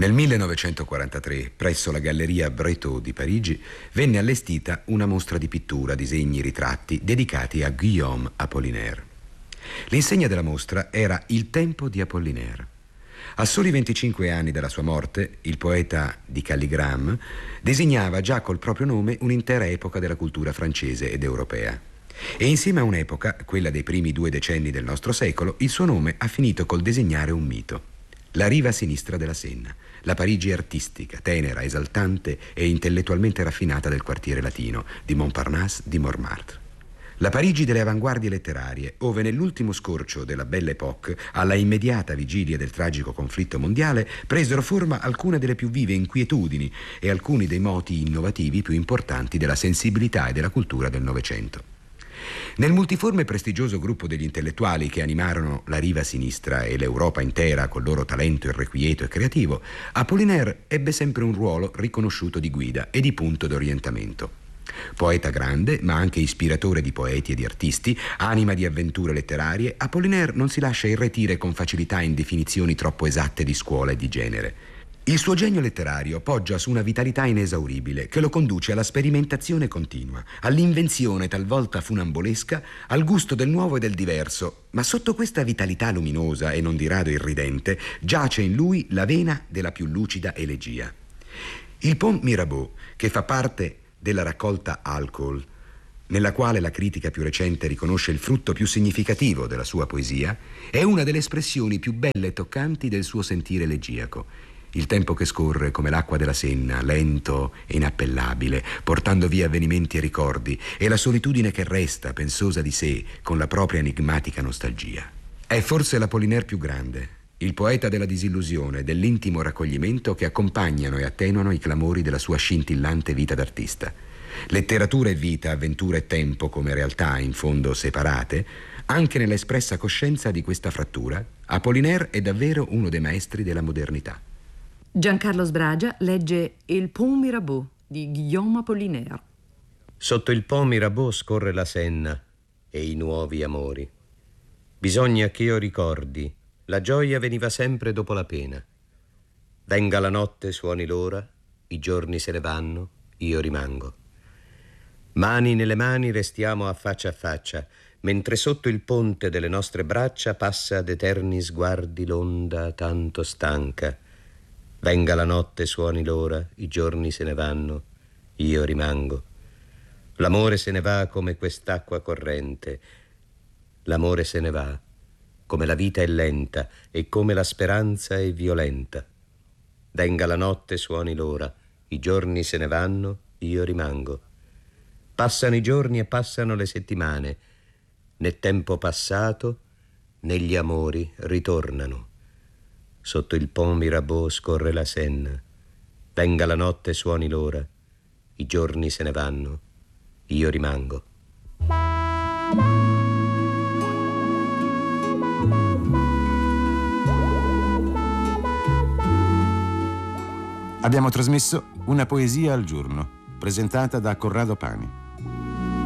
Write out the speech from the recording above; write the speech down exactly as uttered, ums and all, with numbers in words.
Nel millenovecentoquarantatré, presso la Galleria Breton di Parigi, venne allestita una mostra di pittura, disegni, ritratti dedicati a Guillaume Apollinaire. L'insegna della mostra era Il tempo di Apollinaire. A soli venticinque anni dalla sua morte, il poeta di calligramme disegnava già col proprio nome un'intera epoca della cultura francese ed europea. E insieme a un'epoca, quella dei primi due decenni del nostro secolo, il suo nome ha finito col disegnare un mito. La riva sinistra della Senna, la Parigi artistica, tenera, esaltante e intellettualmente raffinata del quartiere latino, di Montparnasse, di Montmartre. La Parigi delle avanguardie letterarie, ove nell'ultimo scorcio della Belle Époque, alla immediata vigilia del tragico conflitto mondiale, presero forma alcune delle più vive inquietudini e alcuni dei moti innovativi più importanti della sensibilità e della cultura del Novecento. Nel multiforme e prestigioso gruppo degli intellettuali che animarono la riva sinistra e l'Europa intera col loro talento irrequieto e creativo, Apollinaire ebbe sempre un ruolo riconosciuto di guida e di punto d'orientamento. Poeta grande, ma anche ispiratore di poeti e di artisti, anima di avventure letterarie, Apollinaire non si lascia irretire con facilità in definizioni troppo esatte di scuola e di genere. Il suo genio letterario poggia su una vitalità inesauribile che lo conduce alla sperimentazione continua, all'invenzione talvolta funambolesca, al gusto del nuovo e del diverso, ma sotto questa vitalità luminosa e non di rado irridente giace in lui la vena della più lucida elegia. Il Pont Mirabeau, che fa parte della raccolta Alcool, nella quale la critica più recente riconosce il frutto più significativo della sua poesia, è una delle espressioni più belle e toccanti del suo sentire elegiaco. Il tempo che scorre come l'acqua della Senna, lento e inappellabile, portando via avvenimenti e ricordi, e la solitudine che resta, pensosa di sé, con la propria enigmatica nostalgia. È forse l'Apollinaire più grande, il poeta della disillusione, dell'intimo raccoglimento che accompagnano e attenuano i clamori della sua scintillante vita d'artista. Letteratura e vita, avventura e tempo come realtà in fondo separate, anche nell'espressa coscienza di questa frattura, Apollinaire è davvero uno dei maestri della modernità. Giancarlo Sbragia legge Il Pont Mirabeau di Guillaume Apollinaire. Sotto il Pont Mirabeau scorre la Senna e i nuovi amori. Bisogna che io ricordi, la gioia veniva sempre dopo la pena. Venga la notte, suoni l'ora, i giorni se ne vanno, io rimango. Mani nelle mani restiamo a faccia a faccia, mentre sotto il ponte delle nostre braccia passa ad eterni sguardi l'onda tanto stanca. Venga la notte, suoni l'ora, i giorni se ne vanno, io rimango. L'amore se ne va come quest'acqua corrente. L'amore se ne va, come la vita è lenta e come la speranza è violenta. Venga la notte, suoni l'ora, i giorni se ne vanno, io rimango. Passano i giorni e passano le settimane, né tempo passato né gli amori ritornano. Sotto il Pont Mirabeau scorre la Senna. Venga la notte, suoni l'ora, i giorni se ne vanno, io rimango. Abbiamo trasmesso Una poesia al giorno, presentata da Corrado Pani.